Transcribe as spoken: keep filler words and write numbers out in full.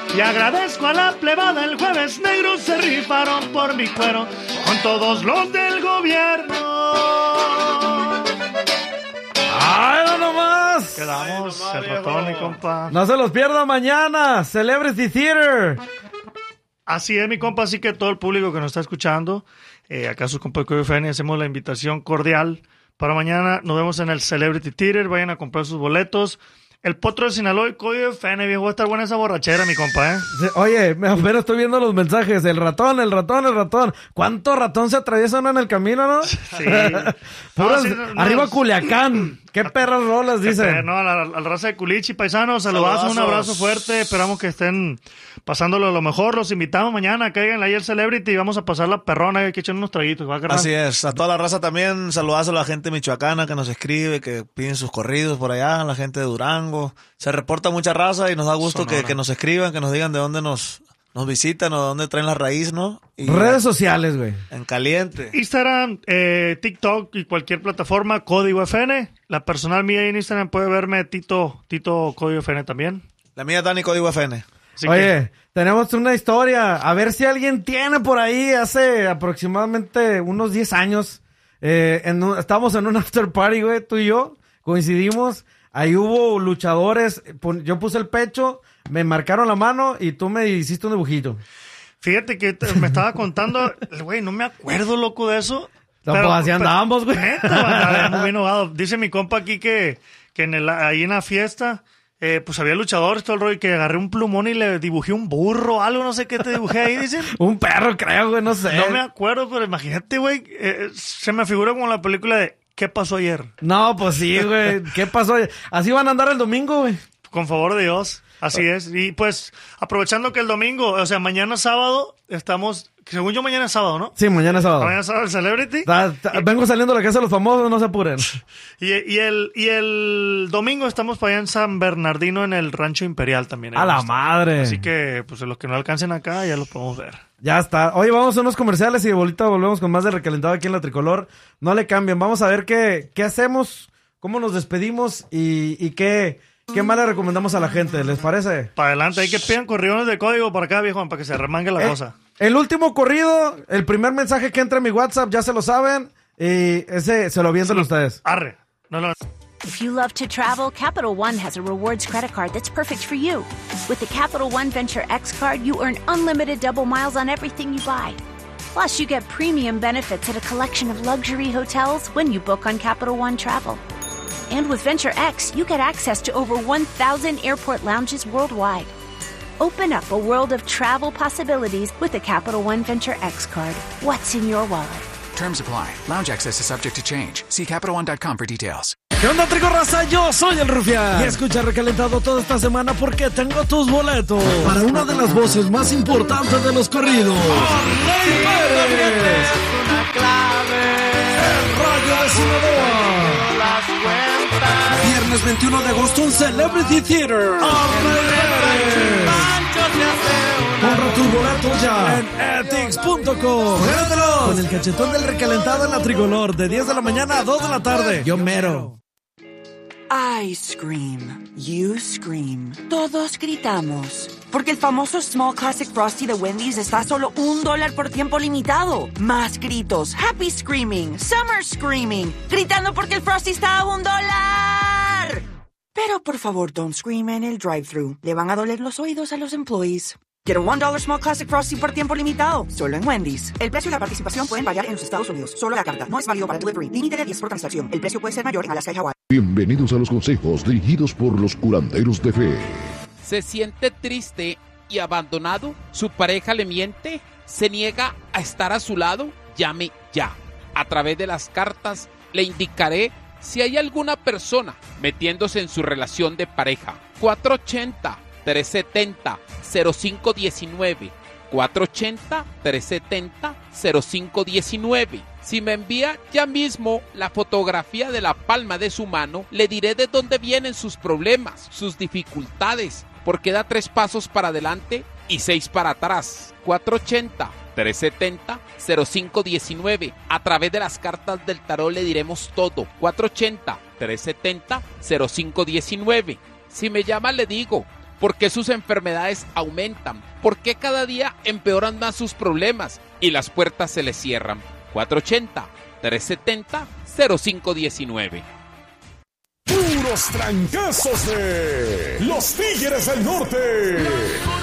Y agradezco a la plebada el jueves negro, se rifaron por mi cuero con todos los del gobierno. ¡Ay, no nomás! Quedamos Ay, no, el ratón, mi viejo. compa. No se los pierda mañana, Celebrity Theater. Así es, mi compa, así que todo el público que nos está escuchando, eh, acá su compa de Código F N, hacemos la invitación cordial para mañana. Nos vemos en el Celebrity Theater, vayan a comprar sus boletos. El Potro de Sinaloa y Código F N, viejo, va a estar buena esa borrachera, mi compa, ¿eh? Oye, me apenas estoy viendo los mensajes. El ratón, el ratón, el ratón. ¿Cuánto ratón se atraviesa uno en el camino, no? Sí. Puras- No, sí, no, no. arriba Culiacán. Qué perras rolas, Qué dicen. pe- No, al, al raza de Culichi, paisanos, saludazo, un Saludazos. abrazo fuerte. Esperamos que estén pasándolo lo mejor. Los invitamos mañana, caigan ahí el Celebrity y vamos a pasar la perrona. Hay que echar unos traguitos, ¿va, carnal? Así es, a toda la raza también, saludazo a la gente michoacana que nos escribe, que piden sus corridos por allá, la gente de Durango. Se reporta mucha raza y nos da gusto que, Sonora. que nos escriban, que nos digan de dónde nos, nos visitan o de dónde traen la raíz, ¿no? Y Redes sociales, güey. en caliente. Instagram, eh, TikTok y cualquier plataforma, Código F N. La personal mía en Instagram puede verme Tito, Tito Código F N también. La mía, Dani, Código F N. Así que, Oye, tenemos una historia. A ver si alguien tiene por ahí hace aproximadamente unos diez años. Eh, en un- estábamos en un after party, güey, tú y yo. Coincidimos. Ahí hubo luchadores. pon- Yo puse el pecho, me marcaron la mano y tú me hiciste un dibujito. fíjate que te- me estaba contando, güey, no me acuerdo, loco, de eso. No, pues así andábamos, güey. Neta, andábamos bien ahogados. Dice mi compa aquí que, que en el, ahí en la fiesta, eh, pues había luchadores, todo el rollo, y que agarré un plumón y le dibujé un burro, algo, no sé qué te dibujé ahí, dicen. Un perro, creo, güey, no sé. No me acuerdo, pero imagínate, güey, eh, se me figura como la película de ¿qué pasó ayer? No, pues sí, güey. ¿Qué pasó? Así van a andar el domingo, güey. Con favor de Dios, así es. Y pues, aprovechando que el domingo, o sea, mañana sábado, estamos, según yo mañana es sábado, ¿no? Sí, mañana es sábado. Mañana es sábado el Celebrity. Ta- ta- Vengo saliendo de la casa de los famosos, no se apuren. Y, y, el, y el domingo estamos para allá en San Bernardino, en el Rancho Imperial también. A Ahí la vamos a estar. madre. Así que, pues, los que no alcancen acá, ya los podemos ver. Ya está. Oye, vamos a unos comerciales y de bolita volvemos con más de Recalentado aquí en La Tricolor. No le cambien. Vamos a ver qué, qué hacemos, cómo nos despedimos y, y qué, qué más le recomendamos a la gente. ¿Les parece? Para adelante, hay que pidan corridones de código para acá, viejo, para que se remangue la Eh, cosa. El último corrido, el primer mensaje que entra en mi WhatsApp, ya se lo saben. Y ese se lo avientan ustedes. Arre. No, no. If you love to travel, Capital One has a rewards credit card that's perfect for you. With the Capital One Venture X card, you earn unlimited double miles on everything you buy. Plus, you get premium benefits at a collection of luxury hotels when you book on Capital One Travel. And with Venture X, you get access to over one thousand airport lounges worldwide. Open up a world of travel possibilities with the Capital One Venture X card. What's in your wallet? Terms apply. Lounge access is subject to change. See Capital One dot com for details. ¿Qué onda, Trigo Raza? Yo soy el Rufián. Y escucha Recalentado toda esta semana porque tengo tus boletos para una de las voces más importantes de los corridos. ¡Rey Pérez! El Rayo de Sinaloa. Viernes veintiuno de agosto en Celebrity Theater. ¡Rey Pérez! Compra tus boletos ya en etix punto com. Con el cachetón del Recalentado en La Tricolor de diez de la mañana a dos de la tarde. Yo mero. I scream. You scream. Todos gritamos. Porque el famoso Small Classic Frosty de Wendy's está a solo un dólar por tiempo limitado. Más gritos. Happy Screaming. Summer Screaming. Gritando porque el Frosty está a un dólar. Pero por favor, don't scream en el drive-thru. Le van a doler los oídos a los employees. Get a one dollar Small Classic Frosty por tiempo limitado. Solo en Wendy's. El precio y la participación pueden variar en los Estados Unidos. Solo la carta. No es válido para delivery. Límite de diez por transacción. El precio puede ser mayor en Alaska y Hawái. Bienvenidos a los consejos dirigidos por los curanderos de fe. ¿Se siente triste y abandonado? ¿Su pareja le miente? ¿Se niega a estar a su lado? Llame ya. A través de las cartas le indicaré si hay alguna persona metiéndose en su relación de pareja. cuatro ochenta, tres setenta, cero cinco diecinueve. cuatro ochenta, tres setenta, cero cinco diecinueve. Si me envía ya mismo la fotografía de la palma de su mano, le diré de dónde vienen sus problemas, sus dificultades, porque da tres pasos para adelante y seis para atrás. cuatro ochenta, tres setenta, cero cinco diecinueve. A través de las cartas del tarot le diremos todo. cuatro ochenta, tres setenta, cero cinco diecinueve. Si me llama le digo, ¿Por qué sus enfermedades aumentan? ¿Por qué cada día empeoran más sus problemas y las puertas se les cierran? cuatro ocho cero, tres siete cero, cero cinco uno nueve. Puros trancazos de los Tigres del Norte.